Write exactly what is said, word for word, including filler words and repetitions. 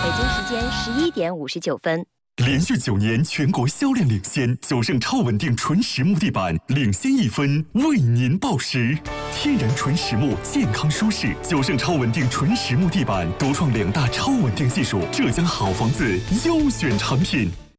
北京时间十一点五十九分。 连续九年全国销量领先，九盛超稳定纯实木地板领先一分，为您报时。天然纯实木，健康舒适。九盛超稳定纯实木地板独创两大超稳定技术，浙江好房子优选产品。